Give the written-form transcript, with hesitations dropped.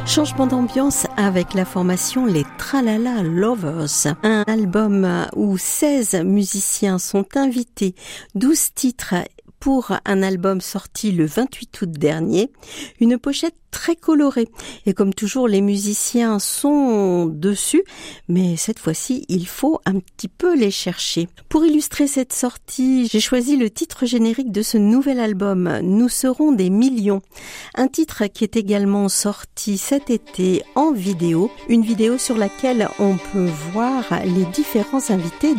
Changement d'ambiance avec la formation Les Tralala Lovers, un album où 16 musiciens sont invités, 12 titres pour un album sorti le 28 août dernier, une pochette très colorée. Et comme toujours, les musiciens sont dessus, mais cette fois-ci, il faut un petit peu les chercher. Pour illustrer cette sortie, j'ai choisi le titre générique de ce nouvel album, Nous serons des millions. Un titre qui est également sorti cet été en vidéo, une vidéo sur laquelle on peut voir les différents invités